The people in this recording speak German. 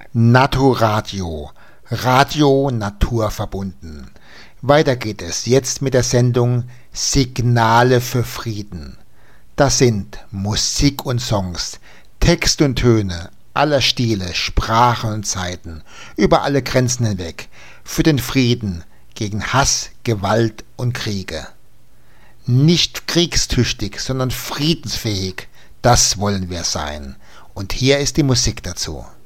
Naturadio, Radio naturverbunden. Weiter geht es jetzt mit der Sendung Signale für Frieden. Das sind Musik und Songs, Text und Töne aller Stile, Sprachen und Zeiten, über alle Grenzen hinweg, für den Frieden, gegen Hass, Gewalt und Kriege. Nicht kriegstüchtig, sondern friedensfähig, das wollen wir sein. Und hier ist die Musik dazu.